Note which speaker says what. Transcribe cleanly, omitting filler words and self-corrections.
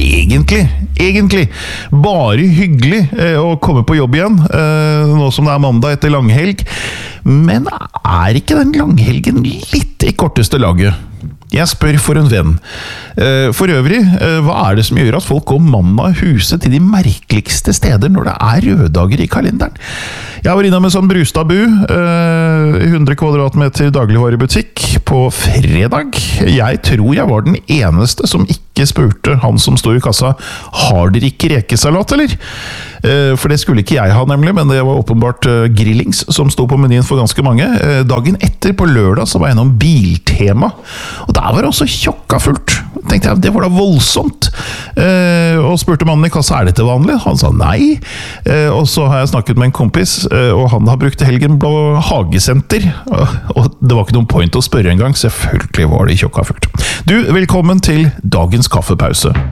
Speaker 1: egentlig bare hyggelig å komme på jobb igjen, nå som det mandag etter langhelg. Men ikke den langhelgen litt I korteste laget? Jeg spør for en venn. For øvrig, hva det som gjør at folk går mann av huset til de merkeligste steder når det røddager I kalenderen? Jeg var innom en sånn Brustadbu, 100 kvadratmeter dagligvarebutikk på fredag. Jeg tror jeg var den eneste som ikke spurte han som stod I kassa, har dere ikke rekesalat, eller? For det skulle ikke jeg ha nemlig, men det var åpenbart grillings som stod på menyen for ganske mange. Dagen etter på lørdag så var jeg innom Biltema, og der var det også tjokka fullt. Tenkte jeg, det var da voldsomt. Og spurte mannen I kassa, dette vanlig? Han sa nei. Og så har jeg snakket med en kompis, og han har brukt helgen på hagesenter. Og det var ikke noen point å spørre en gang. Selvfølgelig var det tjokka fullt. Du, velkommen til dagens kaffepause.